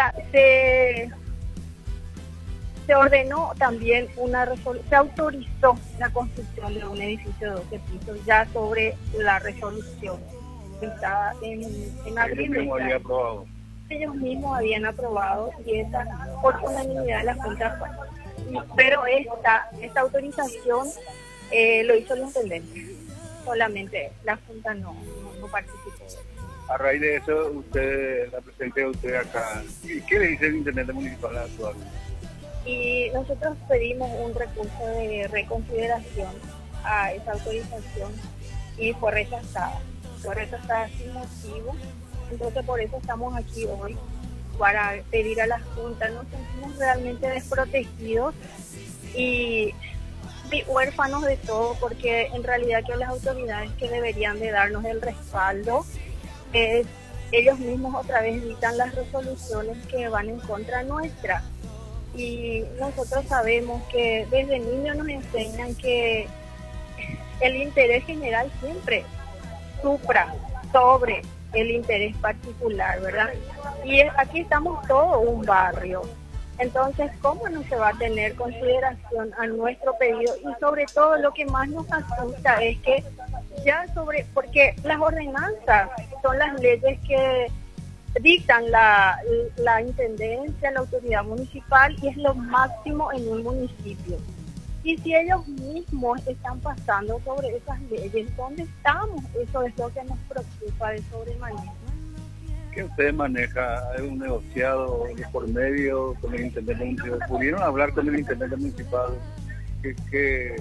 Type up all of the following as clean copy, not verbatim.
se ordenó también se autorizó la construcción de un edificio de 12 pisos ya sobre la resolución que está en abril. Ellos mismos habían aprobado y esa por unanimidad de la Junta fue. Pero esta autorización lo hizo el intendente, solamente la Junta no participó. A raíz de eso, usted, la presencia de usted acá, ¿qué le dice el intendente municipal actual? Y nosotros pedimos un recurso de reconsideración a esa autorización y fue rechazada sin motivo. Entonces por eso estamos aquí hoy, para pedir a la Junta. Nos sentimos realmente desprotegidos y huérfanos de todo, porque en realidad que las autoridades que deberían de darnos el respaldo, ellos mismos otra vez dictan las resoluciones que van en contra nuestra. Y nosotros sabemos que desde niños nos enseñan que el interés general siempre supra sobre el interés particular, ¿verdad? Y aquí estamos todos un barrio. Entonces, ¿cómo no se va a tener consideración a nuestro pedido? Y sobre todo lo que más nos asusta es que porque las ordenanzas son las leyes que dictan la intendencia, la autoridad municipal, y es lo máximo en un municipio. Y si ellos mismos están pasando sobre esas leyes, ¿dónde estamos? Eso es lo que nos preocupa de sobremanera. ¿Qué usted maneja? ¿Hay un negociado de por medio con el intendente municipal? ¿Pudieron hablar con el intendente municipal? ¿Qué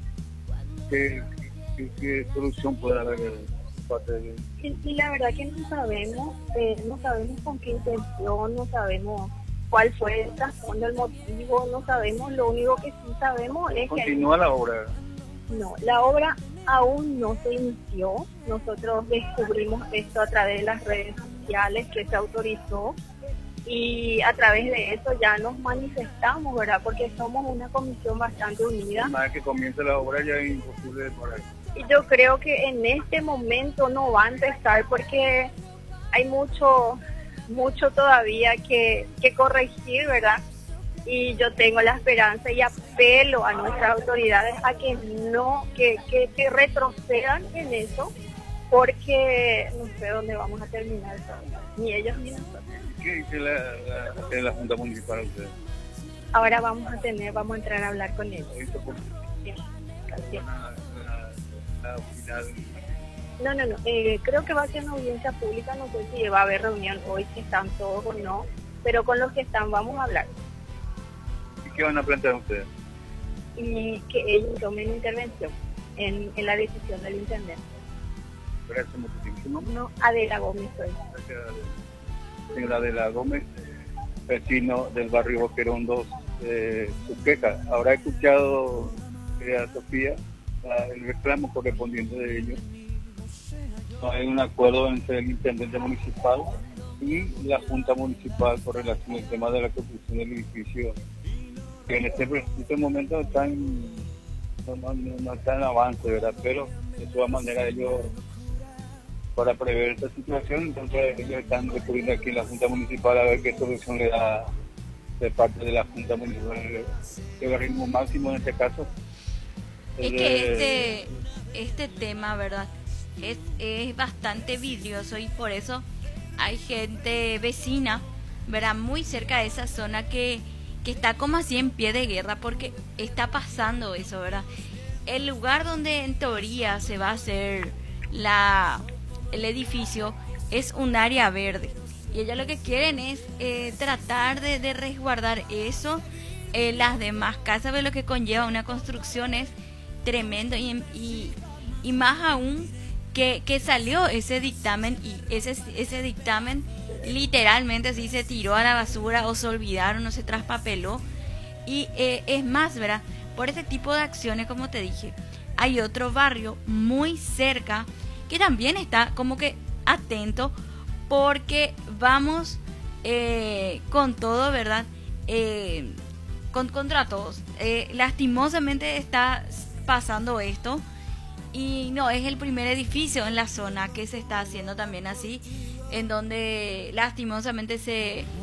solución puede haber de parte de él? Y la verdad que no sabemos con qué intención, no sabemos cuál fue el trasfondo, el motivo, no sabemos. Lo único que sí sabemos es ¿Continúa la obra? No, la obra aún no se inició. Nosotros descubrimos esto a través de las redes sociales, que se autorizó, y a través de eso ya nos manifestamos, ¿verdad? Porque somos una comisión bastante unida. Una vez que comience la obra ya es imposible demorar. Y yo creo que en este momento no va a empezar porque hay mucho todavía que corregir, ¿verdad? Y yo tengo la esperanza y apelo a nuestras autoridades a que que retrocedan en eso, porque no sé dónde vamos a terminar, ni ellos ni nosotros. ¿Qué dice la Junta Municipal a ustedes? Ahora vamos a entrar a hablar con ellos. Sí, gracias. No, creo que va a ser una audiencia pública, no sé si va a haber reunión hoy, si están todos o no, pero con los que están vamos a hablar. ¿Y qué van a plantear ustedes? Y que ellos tomen intervención en la decisión del intendente. Gracias mucho tiempo. No, Adela Gómez soy. Gracias, señora Adela Gómez, vecino del barrio Boquerón 2, su queja. ¿Habrá escuchado a Sofía el reclamo correspondiente de ellos? No hay un acuerdo entre el intendente municipal y la Junta Municipal con relación al tema de la construcción del edificio, que en este momento no está en avance, ¿verdad? Pero de todas maneras ellos, para prever esta situación, entonces ellos están recurriendo aquí en la Junta Municipal a ver qué solución le da de parte de la Junta Municipal. El ritmo máximo en este caso es que este tema, ¿verdad? Es bastante vidrioso, y por eso hay gente vecina, ¿verdad?, muy cerca de esa zona que está como así en pie de guerra, porque está pasando eso, ¿verdad? El lugar donde en teoría se va a hacer el edificio es un área verde, y ellos lo que quieren es tratar de resguardar eso. Las demás casas, de lo que conlleva una construcción es tremendo, y más aún que salió ese dictamen, y ese dictamen literalmente así se tiró a la basura, o se olvidaron, o se traspapeló. Y es más, ¿verdad?, por ese tipo de acciones, como te dije, hay otro barrio muy cerca que también está como que atento, porque vamos con todo, ¿verdad?, contra todos. Lastimosamente está pasando esto, y no es el primer edificio en la zona que se está haciendo también así, en donde lastimosamente se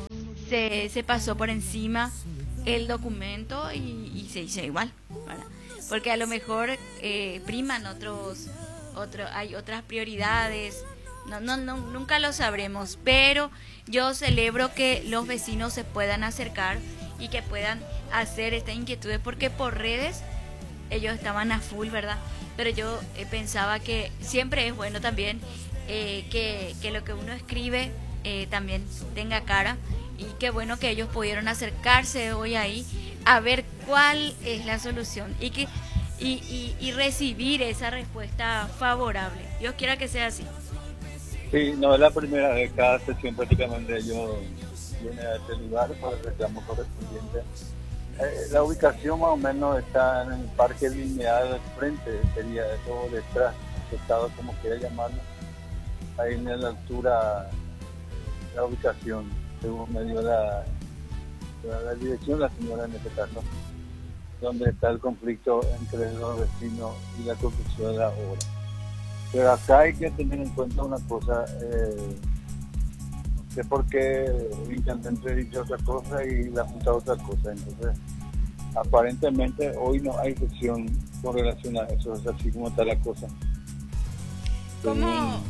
se pasó por encima el documento y se hizo igual, ¿verdad? Porque a lo mejor priman hay otras prioridades. Nunca lo sabremos, pero yo celebro que los vecinos se puedan acercar y que puedan hacer estas inquietudes, porque por redes ellos estaban a full, ¿verdad? Pero yo pensaba que siempre es bueno también que lo que uno escribe también tenga cara, y qué bueno que ellos pudieron acercarse hoy ahí a ver cuál es la solución y recibir esa respuesta favorable. Dios quiera que sea así. Sí, no es la primera vez, cada sesión prácticamente yo viene a este lugar para el reclamo correspondiente. La ubicación más o menos está en el parque lineal del frente, sería todo detrás, estado como quiera llamarlo, ahí en la altura, la ubicación, según me dio la dirección la señora en este caso, donde está el conflicto entre los vecinos y la construcción de la obra. Pero acá hay que tener en cuenta una cosa, no sé por qué el intendente dice otra cosa y la Junta otra cosa, entonces aparentemente hoy no hay sesión con relación a eso, es así como está la cosa. ¿Cómo?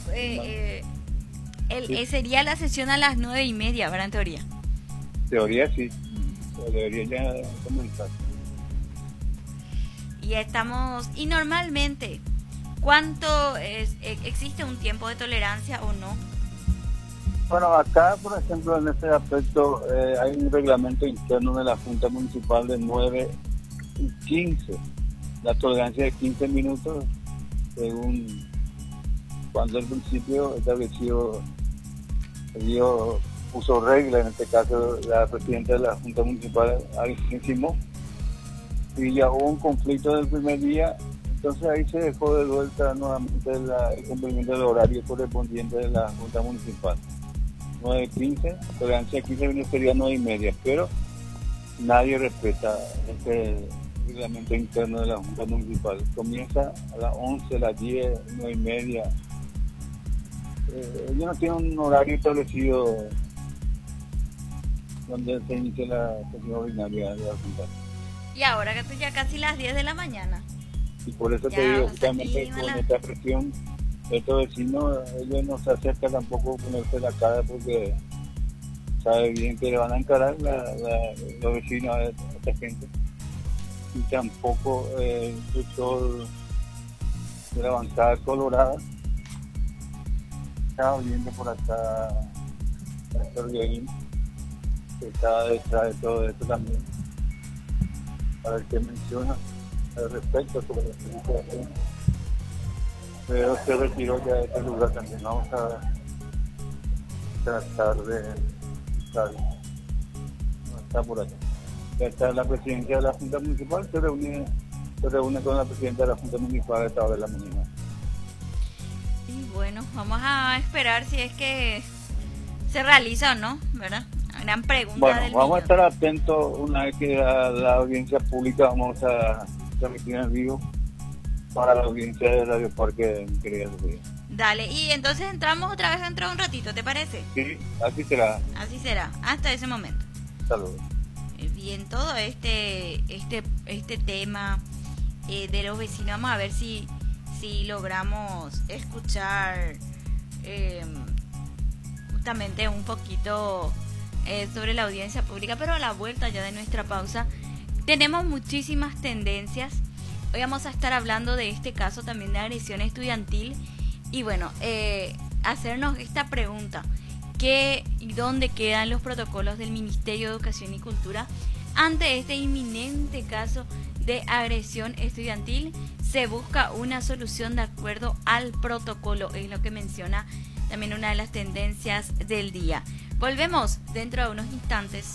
Sería la sesión a las 9:30, ¿verdad? En teoría. Teoría sí, debería ya comenzar. Y normalmente, ¿cuánto existe un tiempo de tolerancia o no? Bueno, acá, por ejemplo, en este aspecto, hay un reglamento interno de la Junta Municipal de 9 y 15. La tolerancia de 15 minutos, según cuando al principio estableció, puso regla, en este caso la presidenta de la Junta Municipal, Alexis Simón, y ya hubo un conflicto del primer día. Entonces ahí se dejó de vuelta nuevamente el cumplimiento del horario correspondiente de la Junta Municipal. 9:15, tolerancia 15 minutos sería 9:30, pero nadie respeta este reglamento interno de la Junta Municipal. Comienza a las 11, a las 10, 9:30. Ellos no tienen un horario establecido donde se inicia la sesión ordinaria de la Junta. Y ahora que ya casi las 10 de la mañana. Y por eso te digo, justamente con esta presión, estos vecinos, ellos no se acercan tampoco a ponerse la cara porque sabe bien que le van a encarar los vecinos a esta gente. Y tampoco el sector de la bancada colorada estaba viendo por acá el sector Guerín, que está detrás de todo esto también, para el que menciona al respecto sobre la situación. Pero se retiró ya de este lugar también. Vamos a tratar de buscar. No está por allá. Ya está la presidencia de la Junta Municipal, se reúne con la presidenta de la Junta Municipal a esta hora de la mañana. Y bueno, vamos a esperar si es que se realiza o no, ¿verdad? Gran pregunta. Bueno, del vamos millón. a estar atentos una vez que la audiencia pública vamos a transmitir en vivo para la audiencia de Radio Parque en Querida Sofía. Dale, y entonces entramos otra vez dentro de un ratito, ¿te parece? Sí, así será. Así será, hasta ese momento. Saludos. Bien, todo este tema de los vecinos, vamos a ver si logramos escuchar justamente un poquito sobre la audiencia pública, pero a la vuelta ya de nuestra pausa tenemos muchísimas tendencias. Hoy vamos a estar hablando de este caso también de agresión estudiantil y bueno, hacernos esta pregunta: ¿qué y dónde quedan los protocolos del Ministerio de Educación y Cultura ante este inminente caso de agresión estudiantil? Se busca una solución de acuerdo al protocolo, es lo que menciona también una de las tendencias del día. Volvemos dentro de unos instantes.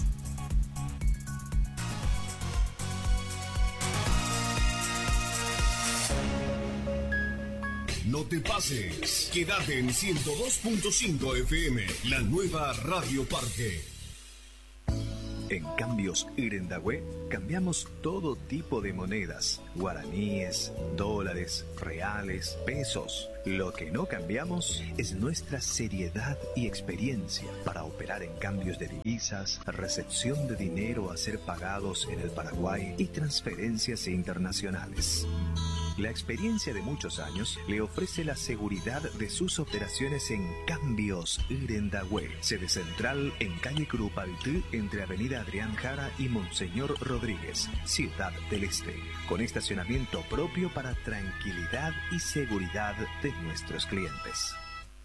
No te pases, quédate en 102.5 FM, la nueva Radio Parque. En Cambios Irendahue cambiamos todo tipo de monedas, guaraníes, dólares, reales, pesos. Lo que no cambiamos es nuestra seriedad y experiencia para operar en cambios de divisas, recepción de dinero a ser pagados en el Paraguay y transferencias internacionales. La experiencia de muchos años le ofrece la seguridad de sus operaciones en Cambios Irendahue, sede central en calle Curupaytí, entre Avenida Adrián Jara y Monseñor Rodríguez, Ciudad del Este, con estacionamiento propio para tranquilidad y seguridad de nuestros clientes.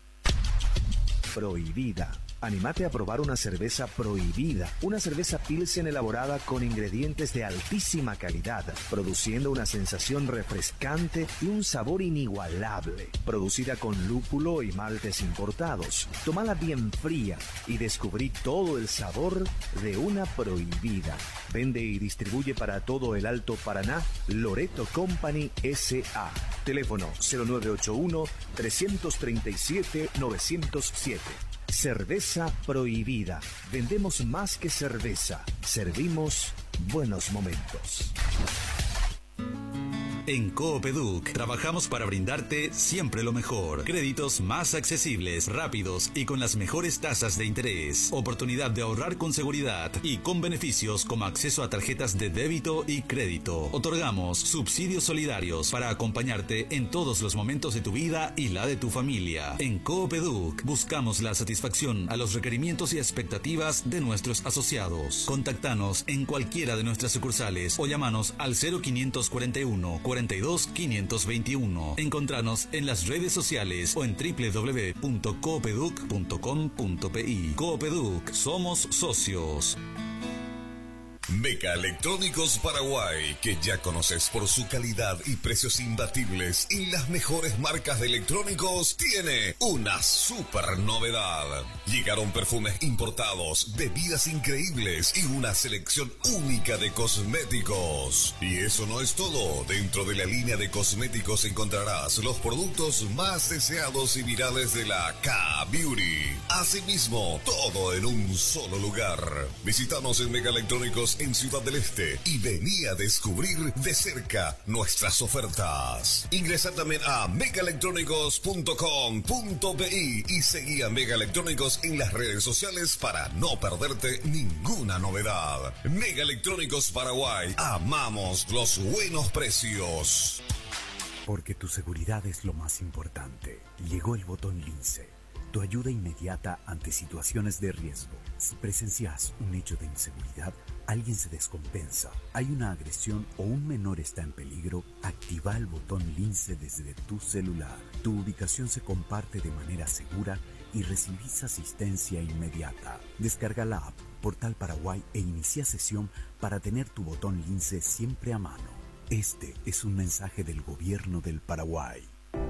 Prohibida. Anímate a probar una cerveza Prohibida, una cerveza Pilsen elaborada con ingredientes de altísima calidad, produciendo una sensación refrescante y un sabor inigualable. Producida con lúpulo y maltes importados. Tómala bien fría y descubrí todo el sabor de una Prohibida. Vende y distribuye para todo el Alto Paraná Loreto Company S.A. Teléfono 0981-337-907. Cerveza Prohibida. Vendemos más que cerveza. Servimos buenos momentos. En Coopeduc trabajamos para brindarte siempre lo mejor. Créditos más accesibles, rápidos y con las mejores tasas de interés. Oportunidad de ahorrar con seguridad y con beneficios como acceso a tarjetas de débito y crédito. Otorgamos subsidios solidarios para acompañarte en todos los momentos de tu vida y la de tu familia. En Coopeduc buscamos la satisfacción a los requerimientos y expectativas de nuestros asociados. Contactanos en cualquiera de nuestras sucursales o llamanos al 0541 42 521. Encontranos en las redes sociales o en www.coopeduc.com.pi. Coopeduc, somos socios. Meca Electrónicos Paraguay, que ya conoces por su calidad y precios imbatibles y las mejores marcas de electrónicos, tiene una super novedad. Llegaron perfumes importados, bebidas increíbles y una selección única de cosméticos. Y eso no es todo. Dentro de la línea de cosméticos encontrarás los productos más deseados y virales de la K-Beauty. Asimismo, todo en un solo lugar. Visítanos en Meca Electrónicos en Ciudad del Este y vení a descubrir de cerca nuestras ofertas. Ingresa también a megaelectrónicos.com.pi y seguí a Mega Electrónicos en las redes sociales para no perderte ninguna novedad. Mega Electrónicos Paraguay, amamos los buenos precios. Porque tu seguridad es lo más importante. Llegó el botón Lince, tu ayuda inmediata ante situaciones de riesgo. Si presencias un hecho de inseguridad, alguien se descompensa, hay una agresión o un menor está en peligro, activa el botón Lince desde tu celular. Tu ubicación se comparte de manera segura y recibís asistencia inmediata. Descarga la app Portal Paraguay e inicia sesión para tener tu botón Lince siempre a mano. Este es un mensaje del Gobierno del Paraguay.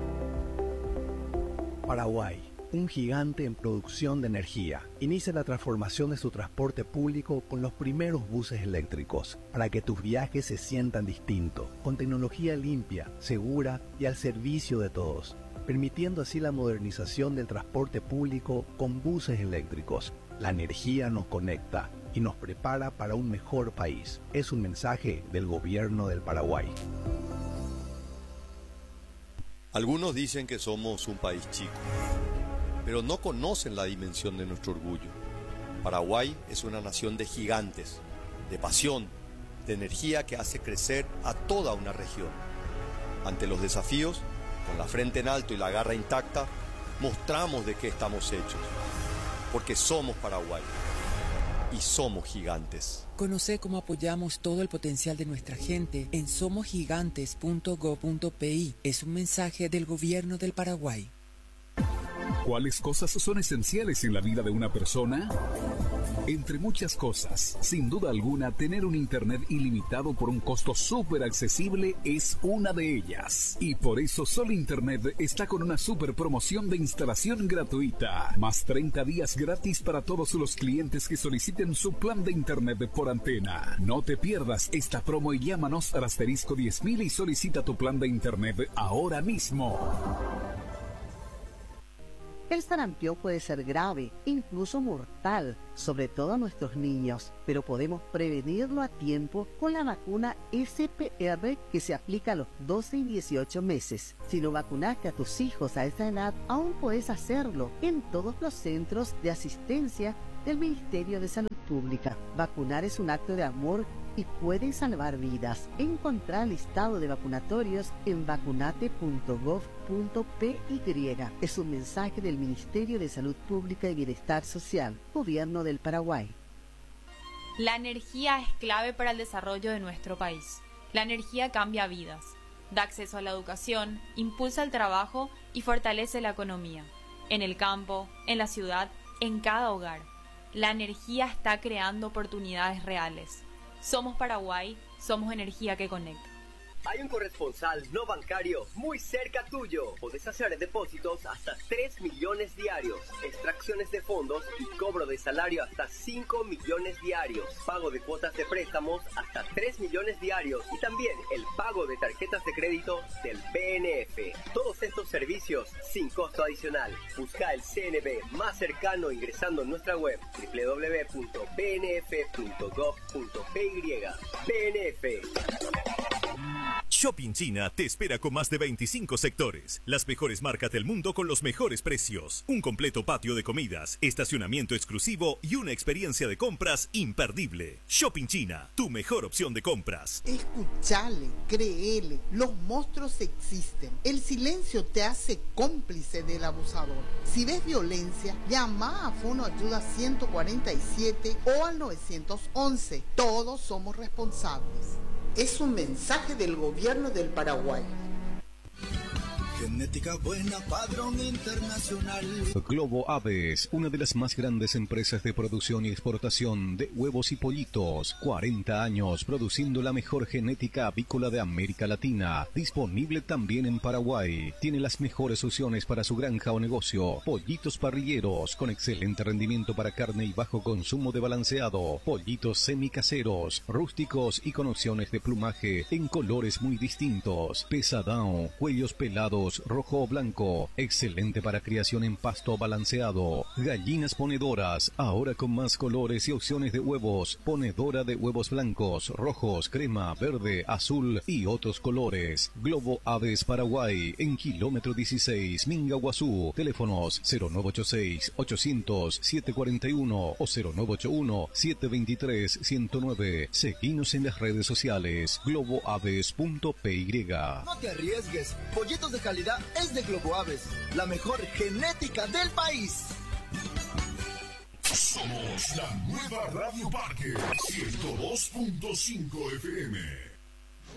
Paraguay, un gigante en producción de energía, inicia la transformación de su transporte público con los primeros buses eléctricos, para que tus viajes se sientan distintos, con tecnología limpia, segura y al servicio de todos, permitiendo así la modernización del transporte público con buses eléctricos. La energía nos conecta y nos prepara para un mejor país. Es un mensaje del Gobierno del Paraguay. Algunos dicen que somos un país chico, pero no conocen la dimensión de nuestro orgullo. Paraguay es una nación de gigantes, de pasión, de energía que hace crecer a toda una región. Ante los desafíos, con la frente en alto y la garra intacta, mostramos de qué estamos hechos, porque somos Paraguay y somos gigantes. Conoce cómo apoyamos todo el potencial de nuestra gente en somosgigantes.go.pi. Es un mensaje del Gobierno del Paraguay. ¿Cuáles cosas son esenciales en la vida de una persona? Entre muchas cosas, sin duda alguna, tener un internet ilimitado por un costo súper accesible es una de ellas. Y por eso Sol Internet está con una súper promoción de instalación gratuita. Más 30 días gratis para todos los clientes que soliciten su plan de internet por antena. No te pierdas esta promo y llámanos al asterisco 10.000 y solicita tu plan de internet ahora mismo. El sarampión puede ser grave, incluso mortal, sobre todo a nuestros niños, pero podemos prevenirlo a tiempo con la vacuna SPR que se aplica a los 12 y 18 meses. Si no vacunaste a tus hijos a esa edad, aún puedes hacerlo en todos los centros de asistencia del Ministerio de Salud Pública. Vacunar es un acto de amor y puede salvar vidas. Encontrá el listado de vacunatorios en vacunate.gov.py. Es un mensaje del Ministerio de Salud Pública y Bienestar Social, Gobierno del Paraguay. La energía es clave para el desarrollo de nuestro país. La energía cambia vidas, da acceso a la educación, impulsa el trabajo y fortalece la economía. En el campo, en la ciudad, en cada hogar. La energía está creando oportunidades reales. Somos Paraguay, somos energía que conecta. Hay un corresponsal no bancario muy cerca tuyo. Podés hacer depósitos hasta 3 millones diarios, extracciones de fondos y cobro de salario hasta 5 millones diarios, pago de cuotas de préstamos hasta 3 millones diarios y también el pago de tarjetas de crédito del BNF. Todos estos servicios sin costo adicional. Busca el CNB más cercano ingresando en nuestra web www.bnf.gov.py. BNF. Shopping China te espera con más de 25 sectores, las mejores marcas del mundo con los mejores precios, un completo patio de comidas, estacionamiento exclusivo y una experiencia de compras imperdible. Shopping China, tu mejor opción de compras. Escuchale, créele, los monstruos existen. El silencio te hace cómplice del abusador. Si ves violencia, llama a Fono Ayuda 147 o al 911. Todos somos responsables. Es un mensaje del Gobierno del Paraguay. Genética buena, padrón internacional. Globo Aves, una de las más grandes empresas de producción y exportación de huevos y pollitos. 40 años produciendo la mejor genética avícola de América Latina. Disponible también en Paraguay. Tiene las mejores opciones para su granja o negocio. Pollitos parrilleros con excelente rendimiento para carne y bajo consumo de balanceado. Pollitos semicaseros, rústicos y con opciones de plumaje en colores muy distintos. Pesadão, cuellos pelados, rojo o blanco, excelente para criación en pasto balanceado. Gallinas ponedoras, ahora con más colores y opciones de huevos. Ponedora de huevos blancos, rojos, crema, verde, azul y otros colores. Globo Aves Paraguay, en kilómetro 16, Mingaguazú. Teléfonos 0986-800-741 o 0981-723-109. Seguinos en las redes sociales, globoaves.py. No te arriesgues, pollitos de calidad es de Globo Aves, la mejor genética del país. Somos la nueva Radio Parque 102.5 FM.